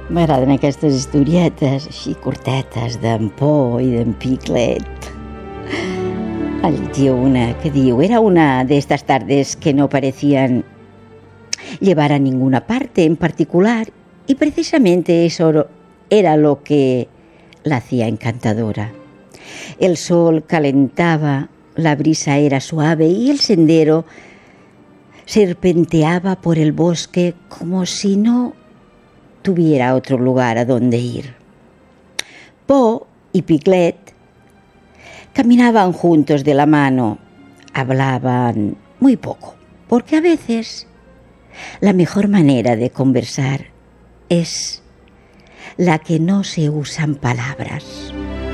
M'agraden aquestes historietes així curtetes d'en Po i d'en Piglet. Llegia una que diu: era una de estas tardes que no parecían llevar a ninguna parte en particular y precisamente eso era lo que la hacía encantadora. El sol calentaba, la brisa era suave y el sendero serpenteaba por el bosque como si no tuviera otro lugar a donde ir. Po y Piglet caminaban juntos de la mano, hablaban muy poco, porque a veces la mejor manera de conversar es la que no se usan palabras.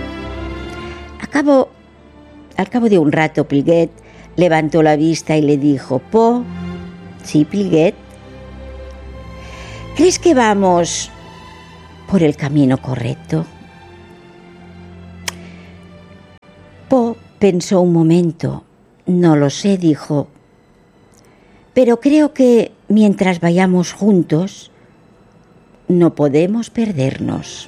Al cabo de un rato, Piglet levantó la vista y le dijo: Po, sí, Piglet, ¿crees que vamos por el camino correcto? Po pensó un momento. No lo sé, dijo, pero creo que mientras vayamos juntos no podemos perdernos.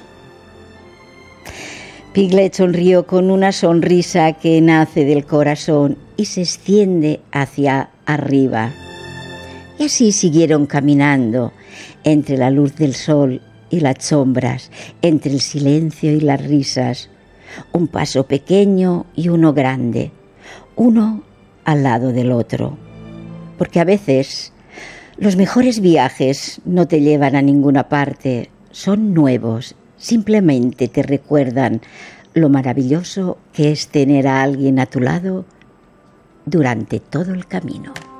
Piglet sonrió con una sonrisa que nace del corazón y se extiende hacia arriba. Y así siguieron caminando entre la luz del sol y las sombras, entre el silencio y las risas. Un paso pequeño y uno grande, uno al lado del otro. Porque a veces los mejores viajes no te llevan a ninguna parte, son nuevos, simplemente te recuerdan lo maravilloso que es tener a alguien a tu lado durante todo el camino.